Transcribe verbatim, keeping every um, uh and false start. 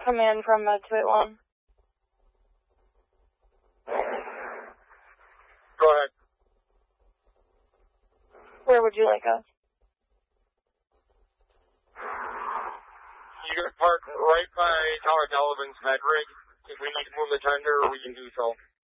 come in from uh, two eight one. Go ahead. Where would you like us? You can park right by Tower Delvin's med rig. If we need to move the tender, we can do so.